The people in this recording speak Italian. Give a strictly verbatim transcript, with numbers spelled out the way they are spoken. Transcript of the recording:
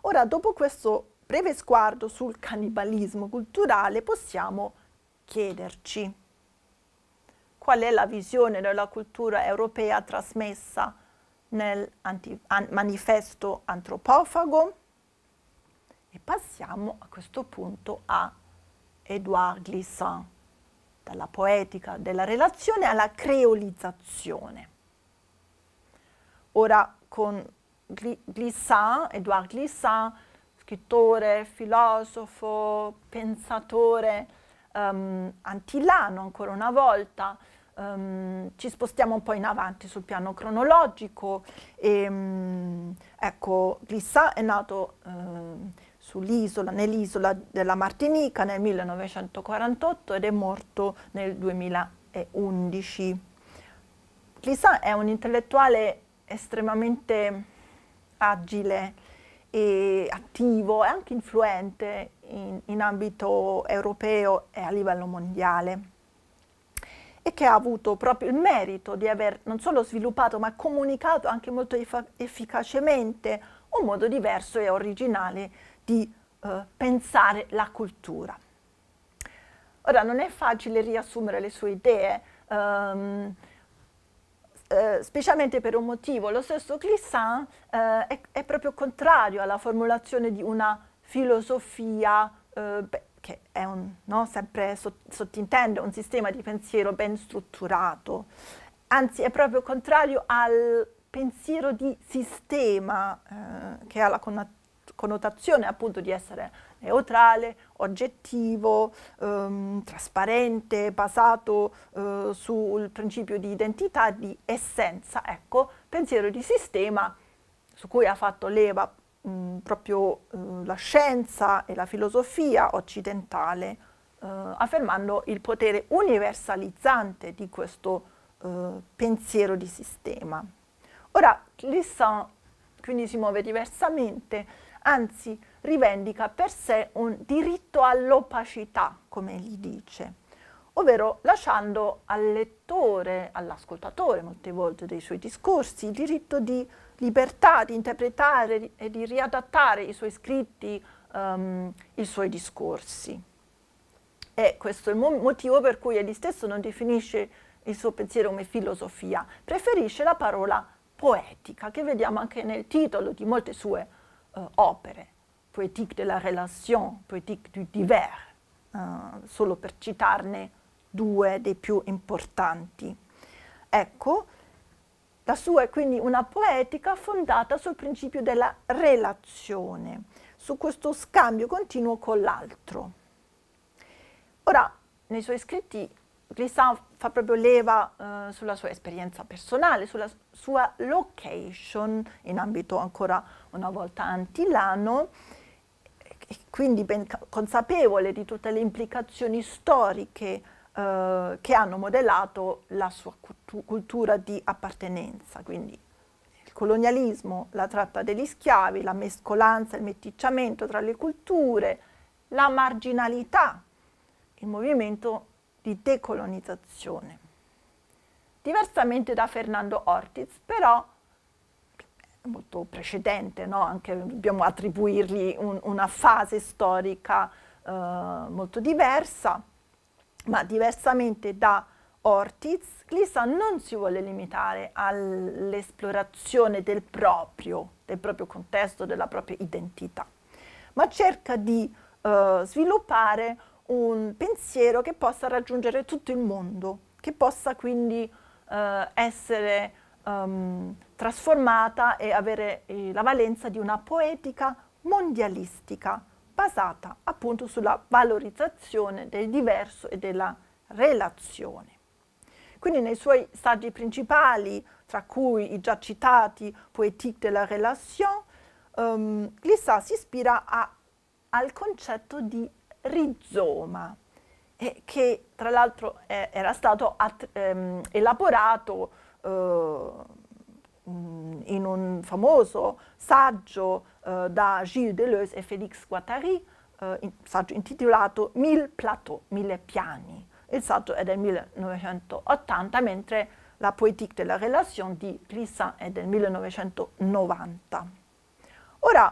Ora, dopo questo breve sguardo sul cannibalismo culturale, possiamo chiederci qual è la visione della cultura europea trasmessa nel anti- an- manifesto antropofago, e passiamo a questo punto a Édouard Glissant, dalla poetica della relazione alla creolizzazione. Ora, con Glissant, Édouard Glissant, scrittore, filosofo, pensatore um, antillano ancora una volta, um, ci spostiamo un po' in avanti sul piano cronologico. E, um, ecco, Glissant è nato uh, sull'isola, nell'isola della Martinica nel millenovecentoquarantotto ed è morto nel duemilaundici. Glissant è un intellettuale estremamente agile e attivo e anche influente in, in ambito europeo e a livello mondiale, e che ha avuto proprio il merito di aver non solo sviluppato ma comunicato anche molto efficacemente un modo diverso e originale di eh, pensare la cultura. Ora, non è facile riassumere le sue idee, um, eh, specialmente per un motivo. Lo stesso Glissant eh, è, è proprio contrario alla formulazione di una filosofia eh, beh, che è un, no, sempre sottintende un sistema di pensiero ben strutturato, anzi è proprio contrario al pensiero di sistema eh, che ha la connotazione appunto di essere neutrale, oggettivo, ehm, trasparente, basato eh, sul principio di identità, di essenza. Ecco, pensiero di sistema su cui ha fatto leva mh, proprio eh, la scienza e la filosofia occidentale, eh, affermando il potere universalizzante di questo eh, pensiero di sistema. Ora, Glissant quindi si muove diversamente, anzi rivendica per sé un diritto all'opacità, come gli dice, ovvero lasciando al lettore, all'ascoltatore molte volte dei suoi discorsi, il diritto di libertà di interpretare e di riadattare i suoi scritti, um, i suoi discorsi. E questo è il motivo per cui egli stesso non definisce il suo pensiero come filosofia, preferisce la parola poetica, che vediamo anche nel titolo di molte sue uh, opere, Poétique de la relation, Poétique du divers, uh, solo per citarne due dei più importanti. Ecco, la sua è quindi una poetica fondata sul principio della relazione, su questo scambio continuo con l'altro. Ora, nei suoi scritti Glissant fa proprio leva eh, sulla sua esperienza personale, sulla sua location in ambito ancora una volta antillano, e quindi ben consapevole di tutte le implicazioni storiche eh, che hanno modellato la sua cultura di appartenenza, quindi il colonialismo, la tratta degli schiavi, la mescolanza, il meticciamento tra le culture, la marginalità, il movimento di decolonizzazione. Diversamente da Fernando Ortiz, però, è molto precedente, no? Anche dobbiamo attribuirgli un, una fase storica eh, molto diversa, ma diversamente da Ortiz, Glissant non si vuole limitare all'esplorazione del proprio, del proprio contesto, della propria identità, ma cerca di eh, sviluppare un pensiero che possa raggiungere tutto il mondo, che possa quindi eh, essere um, trasformata e avere eh, la valenza di una poetica mondialistica, basata appunto sulla valorizzazione del diverso e della relazione. Quindi nei suoi saggi principali, tra cui i già citati Poétique de la relation, um, Glissant si ispira a, al concetto di rizoma, eh, che tra l'altro eh, era stato at, ehm, elaborato eh, in un famoso saggio eh, da Gilles Deleuze e Félix Guattari, eh, in, saggio intitolato Mille plateaux, mille piani. Il saggio è del millenovecentottanta, mentre la Poétique de la relation di Glissant è del millenovecentonovanta. Ora,